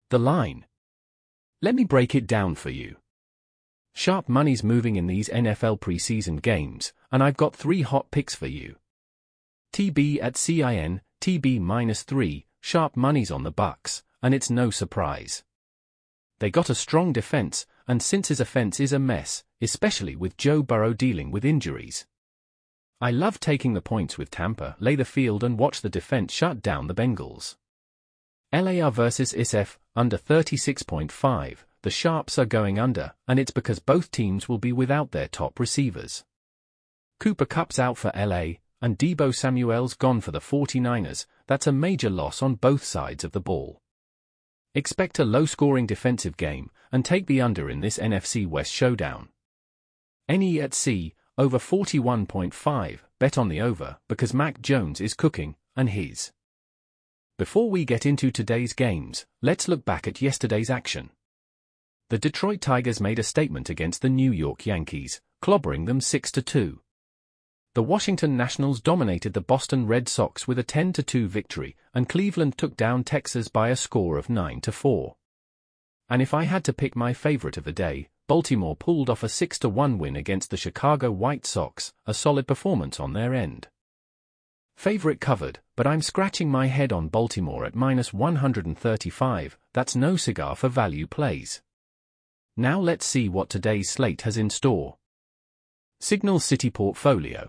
The line. Let me break it down for you. Sharp money's moving in these NFL preseason games, and I've got 3 hot picks for you. TB at CIN, TB -3, sharp money's on the Bucs, and it's no surprise. They got a strong defense, and since his offense is a mess, especially with Joe Burrow dealing with injuries. I love taking the points with Tampa, lay the field and watch the defense shut down the Bengals. LAR versus SF, under 36.5, the Sharps are going under, and it's because both teams will be without their top receivers. Cooper Kupp's out for LA, and Deebo Samuel's gone for the 49ers. That's a major loss on both sides of the ball. Expect a low-scoring defensive game, and take the under in this NFC West showdown. NE at C, over 41.5, bet on the over, because Mac Jones is cooking, and his. Before we get into today's games, let's look back at yesterday's action. The Detroit Tigers made a statement against the New York Yankees, clobbering them 6-2. The Washington Nationals dominated the Boston Red Sox with a 10-2 victory, and Cleveland took down Texas by a score of 9-4. And if I had to pick my favorite of the day, Baltimore pulled off a 6-1 win against the Chicago White Sox, a solid performance on their end. Favorite covered, but I'm scratching my head on Baltimore at -135, that's no cigar for value plays. Now let's see what today's slate has in store. Signal City Portfolio.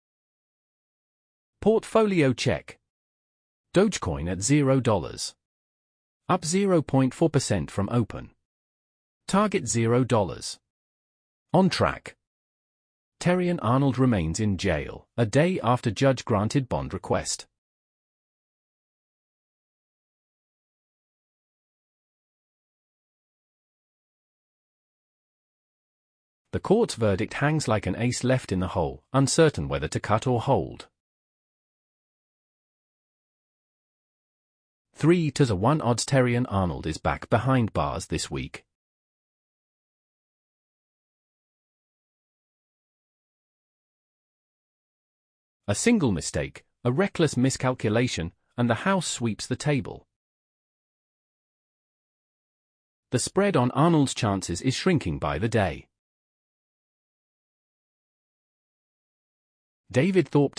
Portfolio check. Dogecoin at $0. Up 0.4% from open. Target $0. On track. Terrion Arnold remains in jail, a day after judge granted bond request. The court's verdict hangs like an ace left in the hole, uncertain whether to cut or hold. 3-1 odds Terrion Arnold is back behind bars this week. A single mistake, a reckless miscalculation, and the house sweeps the table. The spread on Arnold's chances is shrinking by the day. David Thorpe